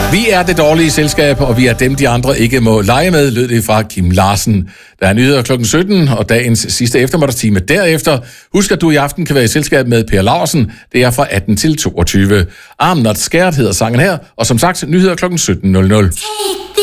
Vi er det dårlige selskab, og vi er dem, de andre ikke må lege med, lød det fra Kim Larsen. Der er nyheder kl. 17, og dagens sidste eftermiddagstime derefter. Husk, at du i aften kan være i selskab med Per Laursen. Det er fra 18 til 22. I'm Not Scared hedder sangen her, og som sagt, nyheder kl. 17.00.